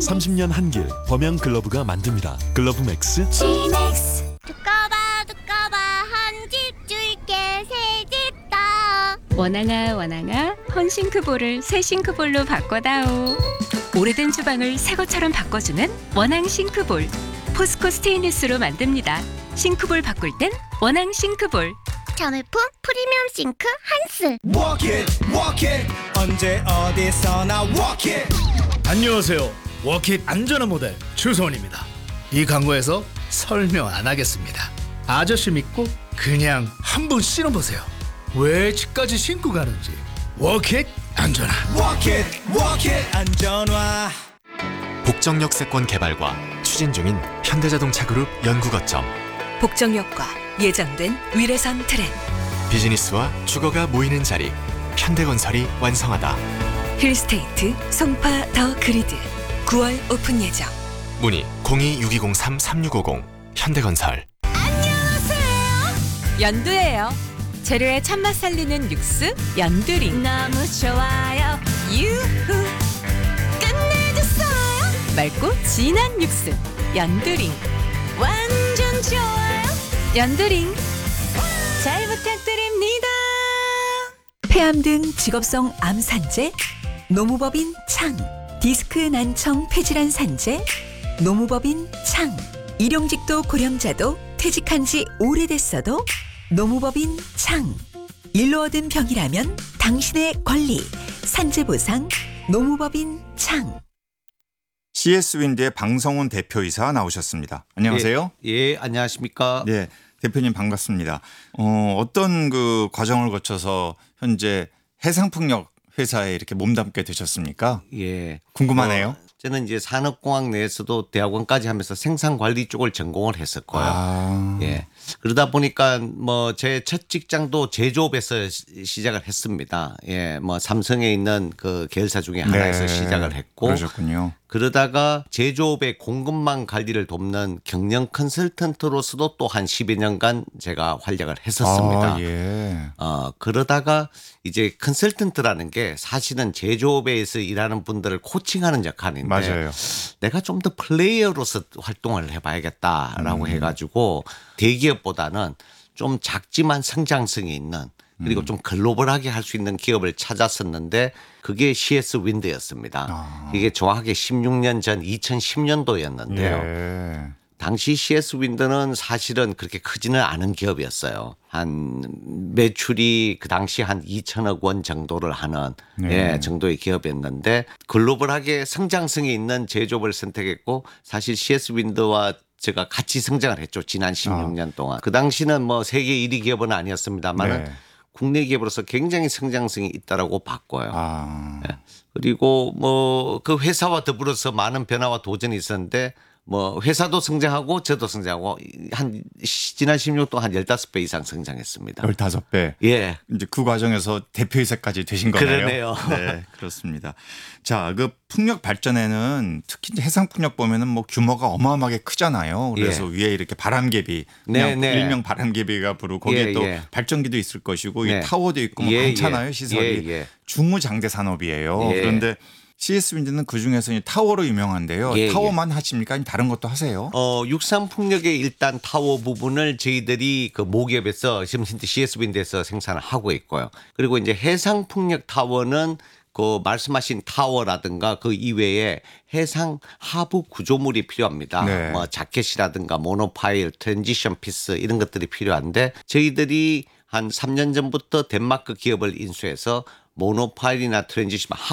30년 한길 범양 글러브가 만듭니다. 글러브 맥스 지넥스. 두꺼봐 한 집 줄게 새 집 다. 원앙아 원앙아 헌싱크볼을 새 싱크볼로 바꿔다오. 오래된 주방을 새 것처럼 바꿔주는 원앙 싱크볼. 포스코 스테인리스로 만듭니다. 싱크볼 바꿀 땐 원앙 싱크볼. 자매품 프리미엄 싱크 한스. Walk it, 언제 어디서나 walk it. 안녕하세요. 워킷 안전한 모델 추성원입니다. 이 광고에서 설명 안 하겠습니다. 아저씨 믿고 그냥 한번 신어보세요. 왜 집까지 신고 가는지. 워킷 안전한. Walk it, 안전화. 복정역세권 개발과 추진 중인 현대자동차 그룹 연구거점. 복정역과 예정된 위례선 트램, 비즈니스와 주거가 모이는 자리. 현대건설이 완성하다. 힐스테이트 송파 더 그리드 9월 오픈 예정. 문의 026203-3650 현대건설. 연두예요. 재료의 참맛 살리는 육수 연두링. 너무 좋아요. 유후. 끝내줬어요. 맑고 진한 육수 연두링. 완전 좋아요. 연두링. 잘 부탁드립니다. 폐암 등 직업성 암 산재, 노무법인 창, 디스크 난청 폐질환 산재, 노무법인 창, 일용직도 고령자도 퇴직한 지 오래됐어도 노무법인 창. 일로 얻은 병이라면 당신의 권리, 산재보상 노무법인 창. CS 윈드의 방성훈 대표이사 나오셨습니다. 안녕하세요. 예, 안녕하십니까. 네, 대표님 반갑습니다. 어떤 그 과정을 거쳐서 현재 해상풍력 회사에 이렇게 몸담게 되셨습니까? 예, 궁금하네요. 저는 이제 산업공학 내에서도 대학원까지 하면서 생산관리 쪽을 전공을 했었고요. 예, 그러다 보니까 뭐 제 첫 직장도 제조업에서 시작을 했습니다. 예, 뭐 삼성에 있는 그 계열사 중에 하나에서 시작을 했고, 그러셨군요. 그러다가 제조업의 공급망 관리를 돕는 경영 컨설턴트로서도 또 한 10여 년간 제가 활약을 했었습니다. 예. 그러다가 이제 컨설턴트라는 게 사실은 제조업에서 일하는 분들을 코칭하는 역할인데, 맞아요. 내가 좀 더 플레이어로서 활동을 해봐야겠다라고 해가지고 대기업보다는 좀 작지만 성장성이 있는, 그리고 좀 글로벌하게 할 수 있는 기업을 찾았었는데 그게 CS 윈드였습니다. 이게 정확하게 16년 전 2010년도였는데요. 예. 당시 CS 윈드는 사실은 그렇게 크지는 않은 기업이었어요. 한 매출이 그 당시 한 2천억 원 정도를 하는 예, 정도의 기업이었는데 글로벌하게 성장성이 있는 제조업을 선택했고, 사실 CS 윈드와 제가 같이 성장을 했죠. 지난 16년 동안. 그 당시는 뭐 세계 1위 기업은 아니었습니다만 국내 기업으로서 굉장히 성장성이 있다라고 봤고요. 예. 그리고 뭐 그 회사와 더불어서 많은 변화와 도전이 있었는데, 뭐 회사도 성장하고 저도 성장하고 한 지난 16년 동안 한 15배 이상 성장했습니다. 15배. 예. 이제 그 과정에서 대표이사까지 되신 거네요. 그러네요. 네, 그렇습니다. 자, 그 풍력 발전에는 특히 이제 해상 풍력 보면은 뭐 규모가 어마어마하게 크잖아요. 그래서 위에 이렇게 바람개비, 그냥 일명 바람개비가 부르고 거기에 또 발전기도 있을 것이고 이 타워도 있고 뭐 많잖아요, 시설이. 중무장대 산업이에요. 그런데 CS 윈드는 그 중에서 타워로 유명한데요. 타워만 하십니까? 아니면 다른 것도 하세요? 육상 풍력의 일단 타워 부분을 저희들이 그 모기업에서 지금 CS 윈드에서 생산을 하고 있고요. 그리고 이제 해상 풍력 타워는 그 말씀하신 타워라든가 그 이외에 해상 하부 구조물이 필요합니다. 뭐 자켓이라든가 모노파일, 트랜지션 피스 이런 것들이 필요한데, 저희들이 한 3년 전부터 덴마크 기업을 인수해서 모노파일이나 트랜지션